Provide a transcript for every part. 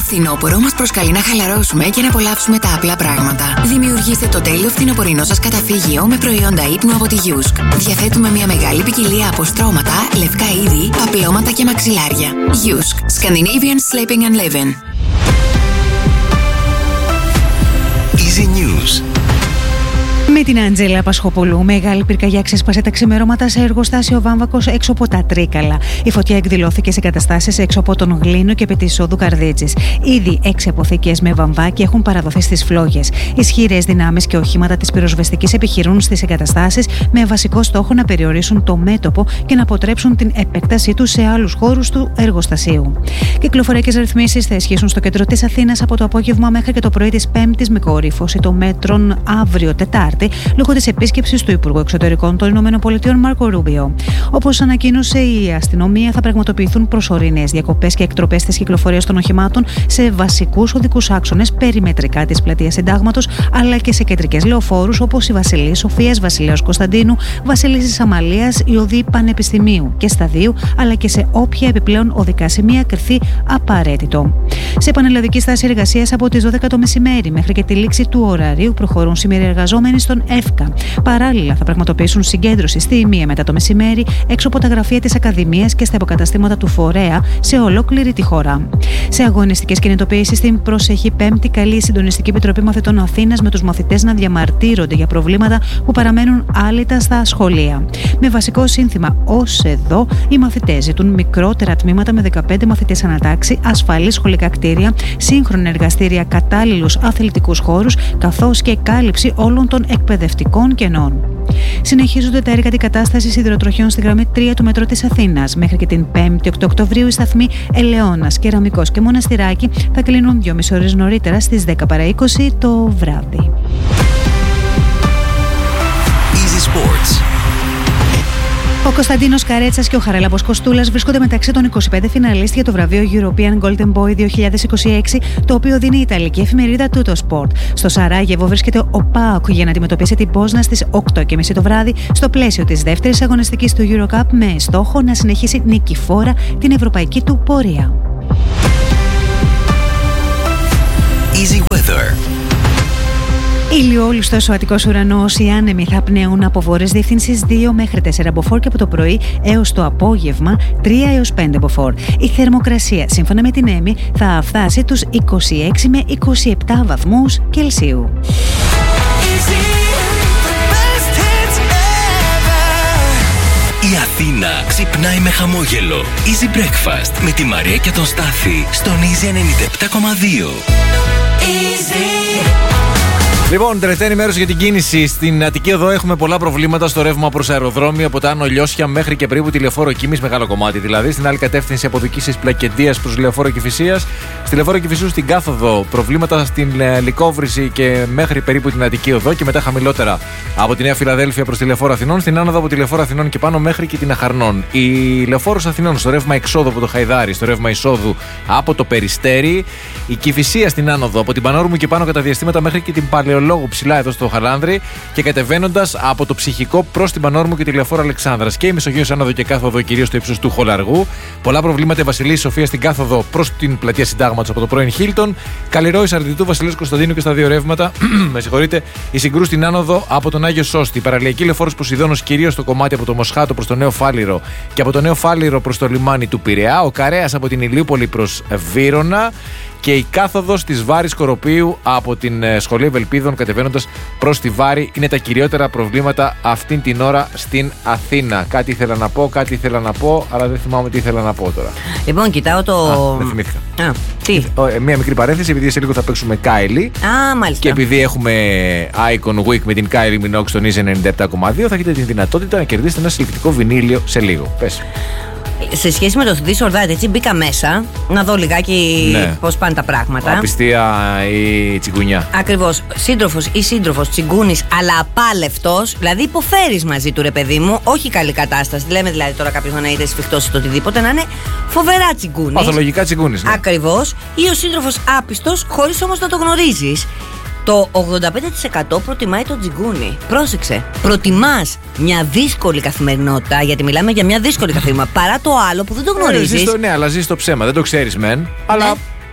φθινόπωρο μας προσκαλεί να χαλαρώσουμε και να απολαύσουμε τα απλά πράγματα. Δημιουργήστε το τέλειο φθινοπορεινό σας καταφύγιο με προϊόντα ύπνου από τη Yusk. Διαθέτουμε μια μεγάλη ποικιλία από στρώματα, λευκά είδη, παπλώματα και μαξιλάρια. Yusk. Scandinavian Sleeping and Living. Easy News. Με την Αντζέλα Πασχοπολού, μεγάλη πυρκαγιά ξέσπασε τα ξημερώματα σε εργοστάσιο Βάμβακος έξω από τα Τρίκαλα. Η φωτιά εκδηλώθηκε σε καταστάσεις έξω από τον Γλίνο και επί της εισόδου Καρδίτσης. Ήδη 6 αποθήκες με βαμβάκι έχουν παραδοθεί στις φλόγες. Ισχυρές δυνάμεις και οχήματα της πυροσβεστικής επιχειρούν στις εγκαταστάσεις με βασικό στόχο να περιορίσουν το μέτωπο και να αποτρέψουν την επέκτασή του σε άλλους χώρους του εργοστασίου. Κυκλοφοριακές ρυθμίσεις θα ισχύσουν στο κέντρο της Αθήνας από το απόγευμα μέχρι και το πρωί της Πέμπτης, με κορύφωση των μέτρων αύριο Τετάρτη, λόγω της επίσκεψης του Υπουργού Εξωτερικών των ΗΠΑ Μάρκο Ρούμπιο. Όπως ανακοίνωσε η αστυνομία, θα πραγματοποιηθούν προσωρινές διακοπές και εκτροπές της κυκλοφορίας των οχημάτων σε βασικούς οδικούς άξονες περιμετρικά της πλατείας Συντάγματος, αλλά και σε κεντρικές λεωφόρους όπως η Βασιλής Σοφίας, Βασιλέως Κωνσταντίνου, Βασιλίσσης Αμαλίας, η οδοί Πανεπιστημίου και Σταδίου, αλλά και σε όποια επιπλέον οδικά σημεία κριθεί απαραίτητο. Σε πανελλαδική στάση εργασίας από τις 12 το μεσημέρι μέχρι και τη λήξη του ωραρίου προχωρούν σήμερα οι εργαζόμενοι στον ΕΦΚΑ. Παράλληλα, θα πραγματοποιήσουν συγκέντρωση στη 1 μετά το μεσημέρι έξω από τα γραφεία της Ακαδημίας και στα υποκαταστήματα του φορέα σε ολόκληρη τη χώρα. Σε αγωνιστικές κινητοποιήσεις την προσεχή Πέμπτη, καλεί η Συντονιστική Επιτροπή Μαθητών Αθήνας με τους μαθητές να διαμαρτύρονται για προβλήματα που παραμένουν άλυτα στα σχολεία. Με βασικό σύνθημα «Ως εδώ», οι μαθητές ζητούν μικρότερα τμήματα με 15 μαθητές ανατάξει, ασφαλή σχολικά κτίρια, σύγχρονα εργαστήρια, κατάλληλους αθλητικούς χώρους, καθώς και κάλυψη όλων των εκπαιδευτικών κενών. Συνεχίζονται τα έργα αντικατάστασης υδροτροχιών στη γραμμή 3 του μετρό της Αθήνας. Μέχρι και την 5η 8 Οκτωβρίου οι σταθμοί Ελαιώνας, Κεραμικός και Μοναστηράκι θα κλείνουν 2,5 ώρες νωρίτερα στις 10 παρά 20 το βράδυ. Easy Sports. Ο Κωνσταντίνος Καρέτσας και ο Χαράλαμπος Κοστούλας βρίσκονται μεταξύ των 25 φιναλίστ για το βραβείο European Golden Boy 2026, το οποίο δίνει η Ιταλική εφημερίδα Tutto Sport. Στο Σαράγεβο βρίσκεται ο ΠΑΟΚ για να αντιμετωπίσει την Πόσνα στις 8:30 το βράδυ, στο πλαίσιο της δεύτερης αγωνιστικής του EuroCup, με στόχο να συνεχίσει νικηφόρα την ευρωπαϊκή του πορεία. Easy Weather. Ηλιόλουστος ο Αττικός ουρανός, οι άνεμοι θα πνέουν από βόρειες διευθύνσεις 2 μέχρι 4 μποφόρ και από το πρωί έως το απόγευμα 3 έως 5 μποφόρ. Η θερμοκρασία, σύμφωνα με την ΕΜΗ, θα φτάσει τους 26 με 27 βαθμούς Κελσίου. Η Αθήνα ξυπνάει με χαμόγελο. Easy Breakfast με τη Μαρία και τον Στάθη στον Easy 97,2. Λοιπόν, τελευταία ενημέρωση για την κίνηση. Στην Αττική Οδό έχουμε πολλά προβλήματα στο ρεύμα προς αεροδρόμιο από τα Άνω Λιώσια μέχρι και περίπου τη Λεωφόρο Κίμης, μεγάλο κομμάτι δηλαδή. Στην άλλη κατεύθυνση από Δικήσης Πλακεντίας προς Λεωφόρο Κηφισίας. Στη Λεωφόρο Κηφισού στην κάθοδο προβλήματα στην Λυκόβρηση και μέχρι περίπου την Αττική Οδό και μετά χαμηλότερα από τη Νέα Φιλαδέλφια προς τη Λεωφόρο Αθηνών. Στην άνοδο από τη Λεωφόρο Αθηνών και πάνω μέχρι και την Αχαρνών. Η Λεωφόρος Αθηνών στο ρεύμα εξόδου από το Χαϊδάρι, στο ρεύμα εισόδου από το Περιστέρι. Η Κηφισία στην άνοδο από την Πανόρμου και πάνω κατά διαστήματα μέχρι και την Παλαιολόγου ψηλά εδώ στο Χαλάνδρη και κατεβαίνοντας από το Ψυχικό προς την Πανόρμου και τη Λεωφόρο Αλεξάνδρας. Και η Μεσογείος άνοδο και κάθοδο κυρίως στο ύψος του Χολαργού. Πολλά προβλήματα η Βασιλής Σοφία στην κάθοδο προς την πλατεία Συντάγματος από το πρώην Χίλτον. Καλλιρόης Αρτιτού, Βασιλέως Κωνσταντίνου και στα δύο ρεύματα. Με συγχωρείτε, η Συγκρού στην άνοδο από τον Άγιο Σώστη. Η παραλιακή Λεωφόρος Ποσειδώνος κυρίως στο κομμάτι από το Μοσχάτο προς το Νέο Φάληρο και από το Νέο Φάληρο προς το λιμάνι του Πειραιά. Ο Καρέας από την Ηλιούπολη προς Βύρωνα. Και η κάθοδος της Βάρης Κοροπίου από την Σχολή Ευελπίδων κατεβαίνοντας προς τη Βάρη είναι τα κυριότερα προβλήματα αυτήν την ώρα στην Αθήνα. Κάτι ήθελα να πω, αλλά δεν θυμάμαι τι ήθελα να πω τώρα. Λοιπόν, κοιτάω το. Δεν θυμήθηκα. Τι. Μία μικρή παρένθεση, επειδή σε λίγο θα παίξουμε Κάιλι. Μάλιστα. Και επειδή έχουμε Icon Week με την Κάιλι Minogue στον Easy 97,2, θα έχετε την δυνατότητα να κερδίσετε ένα συλλεκτικό βινίλιο σε λίγο. Πες. Σε σχέση με το This or That, έτσι μπήκα μέσα να δω λιγάκι πώς πάνε τα πράγματα. Απιστία ή τσιγκουνιά. Ακριβώς. Σύντροφος ή σύντροφος τσιγκούνης, αλλά απάλευτος. Δηλαδή υποφέρεις μαζί του, ρε παιδί μου. Όχι καλή κατάσταση. Λέμε δηλαδή τώρα κάποιος να είναι σφιχτός ή το οτιδήποτε, να είναι φοβερά τσιγκούνη. Παθολογικά τσιγκούνης. Ναι. Ακριβώς. Ή ο σύντροφος άπιστος, χωρίς όμως να το γνωρίζεις. Το 85% προτιμάει το τσιγκούνι. Πρόσεξε. Προτιμάς μια δύσκολη καθημερινότητα, γιατί μιλάμε για μια δύσκολη καθημερινότητα, παρά το άλλο που δεν το γνωρίζεις. Ναι, αλλά ζεις το ψέμα. Δεν το ξέρεις μεν, αλλά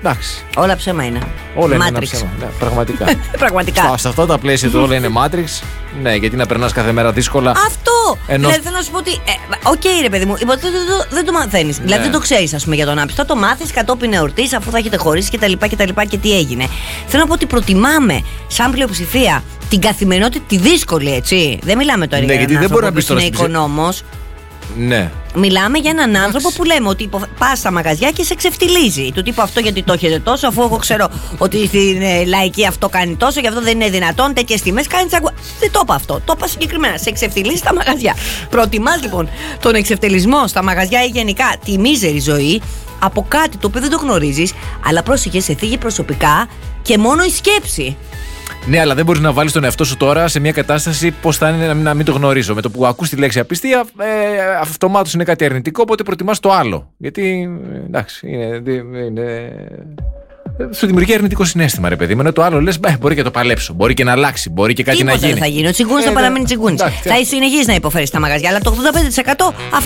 Εντάξει. Όλα ψέμα είναι. Όλα είναι ένα Matrix. ψέμα. Ναι, πραγματικά. Πραγματικά. Σε αυτά τα πλαίσια του όλα είναι Matrix. Ναι, γιατί να περνάς κάθε μέρα δύσκολα. Αυτό! Δηλαδή θέλω να σου πω ότι. Οκ, ρε παιδί μου, δεν το μαθαίνει. Ναι. Δηλαδή δεν το ξέρει, α πούμε, για τον άπιστο. Θα το μάθει κατόπιν εορτής, αφού θα έχετε χωρίσει κτλ. Και τι έγινε. Θέλω να πω ότι προτιμάμε σαν πλειοψηφία την καθημερινότητα, τη δύσκολη, έτσι. Δεν μιλάμε τώρα Ναι, για γιατί έναν δεν μπορεί άνθρωπο να που μπεις είναι τώρα οικονόμος. Ναι. Μιλάμε για έναν άνθρωπο που λέμε ότι πας στα μαγαζιά και σε ξεφτιλίζει. Του τύπου αυτό γιατί το έχετε τόσο, αφού εγώ ξέρω ότι στην λαϊκή αυτό κάνει τόσο, γι' αυτό δεν είναι δυνατόν, τέτοιες τιμές κάνει τσαγκουά. Δεν το είπα αυτό. Το είπα συγκεκριμένα. Σε εξευτιλίζει στα μαγαζιά. Προτιμάς λοιπόν τον εξευτελισμό στα μαγαζιά ή γενικά τη μίζερη ζωή από κάτι το οποίο δεν το γνωρίζεις, αλλά πρόσεχε, σε θίγει προσωπικά και μόνο η σκέψη. Ναι, αλλά δεν μπορείς να βάλεις τον εαυτό σου τώρα σε μια κατάσταση πώς θα είναι να μην το γνωρίζω. Με το που ακούς τη λέξη απιστία, αυτομάτως είναι κάτι αρνητικό, οπότε προτιμάς το άλλο. Γιατί, εντάξει, σου δημιουργεί αρνητικό συναίσθημα, ρε παιδί μου. Το άλλο λες, μπορεί και να το παλέψω, μπορεί και να αλλάξει, μπορεί και κάτι Τίποτα να γίνει. δεν θα γίνει. Ο τσιγκούνης θα παραμείνει τσιγκούνης. Θα συνεχίσει να υποφέρει στα μαγαζιά, αλλά το 85%